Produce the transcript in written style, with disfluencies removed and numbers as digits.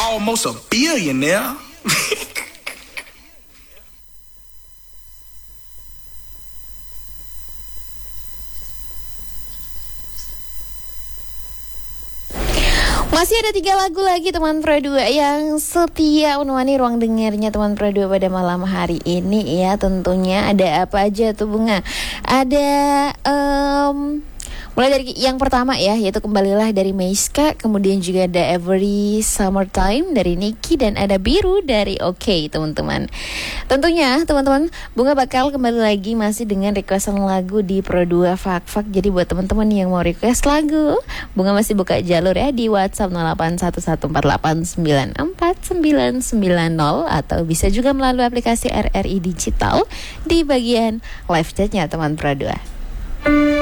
almost a billionaire. Masih ada 3 lagu lagi teman Pro 2 yang setia menemani ruang dengarnya teman Pro 2 pada malam hari ini ya. Tentunya ada apa aja tuh Bunga? Ada mulai dari yang pertama ya, yaitu Kembalilah dari Meiska. Kemudian juga ada Every Summertime dari Niki. Dan ada Biru dari Oke teman-teman. Tentunya teman-teman, Bunga bakal kembali lagi masih dengan requestan lagu di Pro 2 Fak-Fak. Jadi buat teman-teman yang mau request lagu, Bunga masih buka jalur ya di WhatsApp 081148949990. Atau bisa juga melalui aplikasi RRI Digital di bagian live chatnya teman Pro 2.